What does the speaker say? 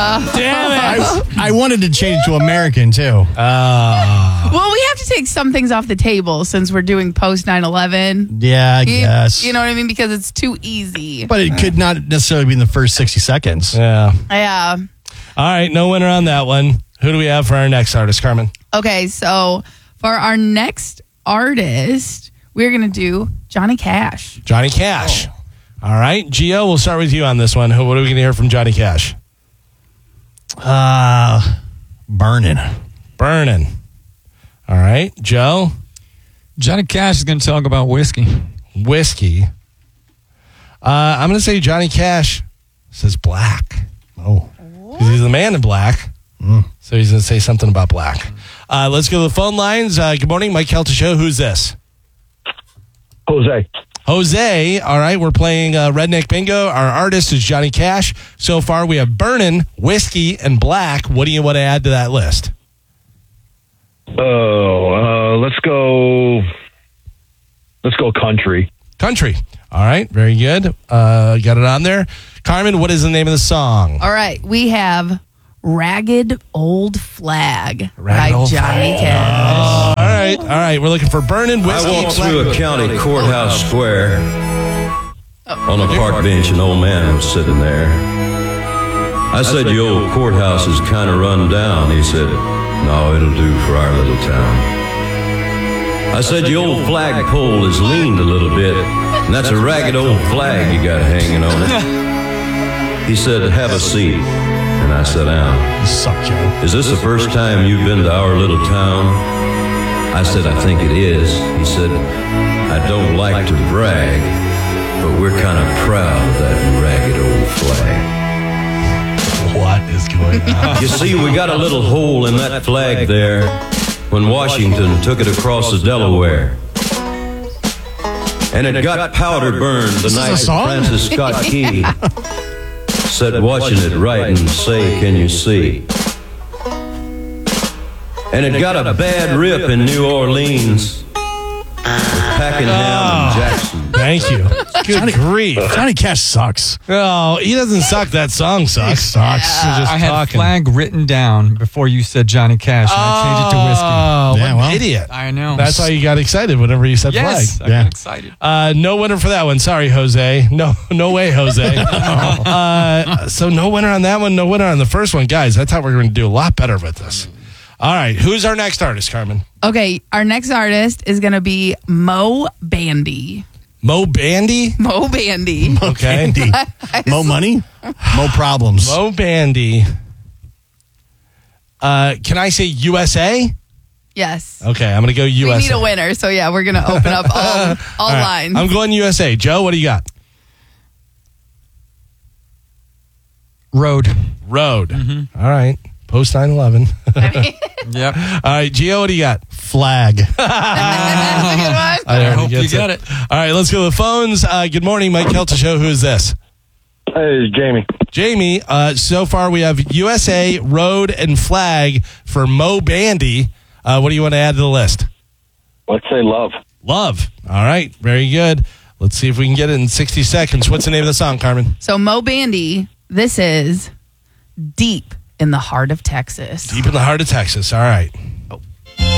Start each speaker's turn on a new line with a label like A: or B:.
A: Damn it.
B: I wanted to change to American, too.
C: Well, we have to take some things off the table since we're doing post 9/11.
B: Yeah, I guess.
C: You know what I mean? Because it's too easy.
B: But it could not necessarily be in the first 60 seconds.
A: Yeah.
C: Yeah.
A: All right, no winner on that one. Who do we have for our next artist, Carmen?
C: Okay, so for our next artist, we're going to do Johnny Cash.
A: Johnny Cash. All right, Gio, we'll start with you on this one. What are we going to hear from Johnny Cash?
B: Burning.
A: Burning. All right, Joe?
D: Johnny Cash is going to talk about whiskey.
A: Whiskey. I'm going to say Johnny Cash says black.
B: Oh.
A: Because he's the man in black. So he's going to say something about black. Let's go to the phone lines. Good morning, Mike Kelta Show. Who's this? Jose. All right, we're playing Redneck Bingo. Our artist is Johnny Cash. So far, we have Burnin', Whiskey, and Black. What do you want to add to that list?
E: Let's go country.
A: Country. All right, very good. Got it on there. Carmen, what is the name of the song?
C: All right, we have Ragged Old Flag
A: Ragged
C: by
A: Old
C: Johnny
A: Flag.
C: Cash.
A: All right. We're looking for Burnin', Whiskey,
F: I
A: and
F: walked
A: Black.
F: through a county courthouse square. On a park bench, an old man was sitting there. I said, "Your old courthouse is kind of run down." He said, "No, it'll do for our little town." I said, "Your old flagpole is leaned a little bit, and that's a ragged old flag you got hanging on it." He said, "Have a seat." And I sat down.
B: You suck, Joe.
F: "Is this the first time you've been to our little town?" I said, "I think it is." He said, "I don't like to brag, but we're kind of proud of that ragged old flag."
A: What is going on?
F: You see, we got a little hole in that flag there when Washington took it across the Delaware. And it got powder burned the night that Francis Scott Key said, "Watching it right and say, can you see?" And it got a bad rip in New Orleans with Pakenham and Jackson.
A: Thank you. Good grief.
B: Johnny Cash sucks.
A: No, he doesn't suck. That song sucks.
B: He sucks.
A: You're just
D: I had
A: talking.
D: flag written down before you said Johnny Cash, and I changed it to whiskey.
A: Oh,
B: Yeah,
A: what
B: well.
A: an idiot.
D: I know.
A: That's why you got excited whenever you said
D: Yes,
A: flag.
D: I got excited.
A: No winner for that one. Sorry, Jose. No way, Jose. So no winner on that one. No winner on the first one. Guys, I thought we were going to do a lot better with this. All right. Who's our next artist, Carmen?
C: Okay, our next artist is going to be Mo Bandy.
A: Mo Bandy?
C: Mo Bandy.
A: Okay.
B: Andy. Mo money, mo problems.
A: Mo Bandy. Can I say USA?
C: Yes.
A: Okay, I'm going to go USA.
C: We need a winner, so yeah, we're going to open up all
A: right,
C: lines.
A: I'm going USA. Joe, what do you got?
D: Road.
A: All right. Post 9/11.
D: Yep.
A: All right, Gio, what do you got?
B: Flag.
C: That's a good one.
D: I hope you got it.
A: All right, let's go to the phones. Good morning, Mike Kelta Show. Who is this?
E: Hey, Jamie.
A: Jamie. So far, we have USA, Road, and Flag for Mo Bandy. What do you want to add to the list?
E: Let's say love.
A: Love. All right, very good. Let's see if we can get it in 60 seconds. What's the name of the song, Carmen?
C: So Mo Bandy, this is Deep in the Heart of Texas.
A: Deep in the Heart of Texas. All right.